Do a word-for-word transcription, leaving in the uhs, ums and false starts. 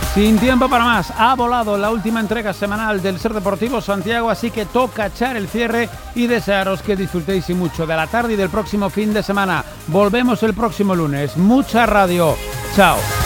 Sin tiempo para más, ha volado la última entrega semanal del Ser Deportivo Santiago, así que toca echar el cierre y desearos que disfrutéis y mucho de la tarde y del próximo fin de semana. Volvemos el próximo lunes. Mucha radio. Chao.